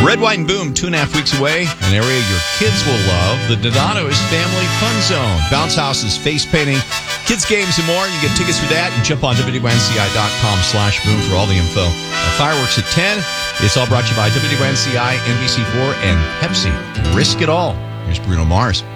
Red, White, and Boom, 2.5 weeks away. An area your kids will love. The Donatos Family Fun Zone. Bounce houses, face painting, kids games, and more. You get tickets for that. And jump on WNCI.com/boom for all the info. Fireworks at 10. It's all brought to you by WNCI, NBC4, and Pepsi. Risk it all. Here's Bruno Mars.